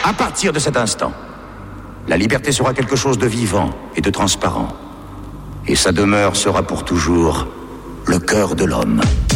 À partir de cet instant, la liberté sera quelque chose de vivant et de transparent. Et sa demeure sera pour toujours le cœur de l'homme.